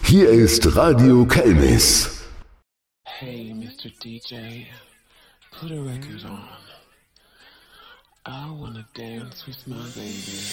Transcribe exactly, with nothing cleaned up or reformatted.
Hier ist Radio Kelmis. Hey, Mister D J, put a record on. I wanna dance with my baby.